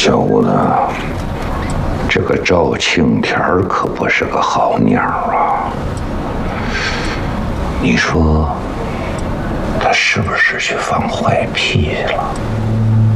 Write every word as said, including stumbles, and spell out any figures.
小子，这个赵庆田可不是个好鸟啊！你说他是不是去放坏屁去了？